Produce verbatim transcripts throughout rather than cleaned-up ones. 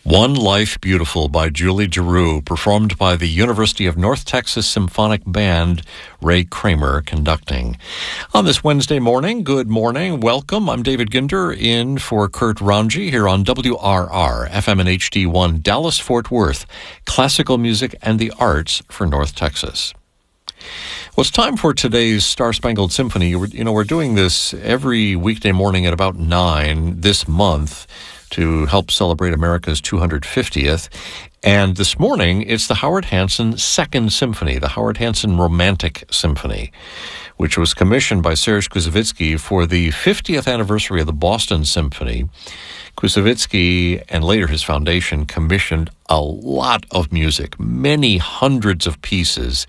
One Life Beautiful by Julie Giroux, performed by the University of North Texas Symphonic Band, Ray Kramer conducting. On this Wednesday morning, good morning, welcome. I'm David Ginder in for Kurt Ranji here on W R R, F M and H D one, Dallas-Fort Worth, classical music and the arts for North Texas. Well, it's time for today's Star-Spangled Symphony. You know, we're doing this every weekday morning at about nine this month to help celebrate America's two hundred fiftieth. And this morning, it's the Howard Hanson Second Symphony, the Howard Hanson Romantic Symphony, which was commissioned by Serge Koussevitzky for the fiftieth anniversary of the Boston Symphony. Koussevitzky and later his foundation commissioned a lot of music, many hundreds of pieces,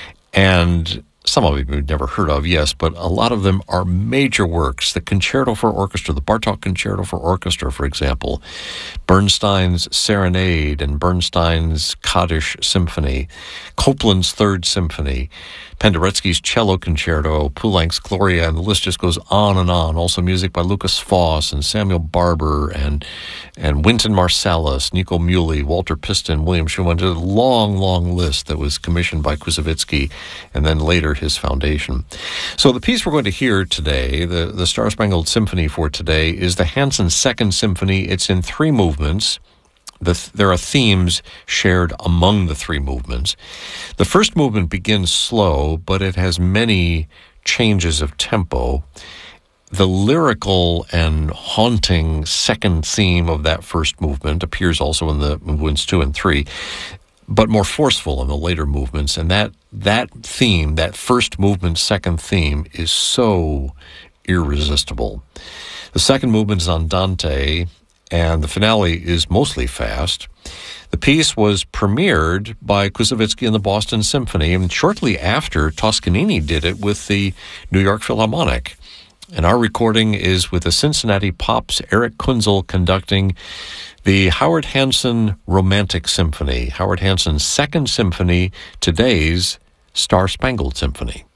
and some of them you've never heard of, yes, but a lot of them are major works. The Concerto for Orchestra, the Bartók Concerto for Orchestra, for example, Bernstein's Serenade and Bernstein's Kaddish Symphony, Copland's Third Symphony, Penderecki's Cello Concerto, Poulenc's Gloria, and the list just goes on and on. Also music by Lucas Foss and Samuel Barber and and Wynton Marsalis, Nico Muhly, Walter Piston, William Schumann. A long, long list that was commissioned by Koussevitzky and then later his foundation. So the piece we're going to hear today, the, the Star-Spangled Symphony for today, is the Hanson Second Symphony. It's in three movements. The, there are themes shared among the three movements. The first movement begins slow, but it has many changes of tempo. The lyrical and haunting second theme of that first movement appears also in the movements two and three, but more forceful in the later movements. And that that theme, that first movement, second theme, is so irresistible. The second movement is Andante, and the finale is mostly fast. The piece was premiered by Koussevitzky in the Boston Symphony, and shortly after, Toscanini did it with the New York Philharmonic. And our recording is with the Cincinnati Pop's Eric Kunzel conducting the Howard Hanson Romantic Symphony, Howard Hanson's Second Symphony, today's Star-Spangled Symphony.